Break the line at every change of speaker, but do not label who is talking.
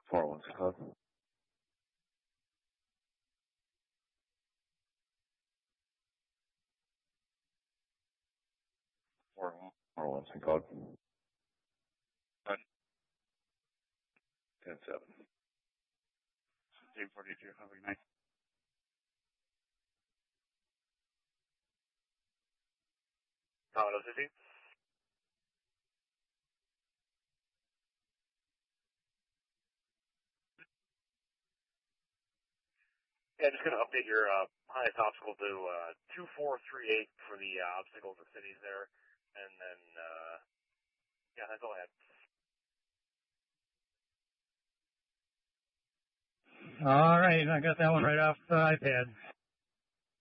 416 code. 416 code. 10-7.
842, have a good night.
Colorado City. Yeah, just going to update your highest obstacle to 2438 for the obstacles and cities there. And then, yeah, that's all I had.
All right, I got that one right off the iPad.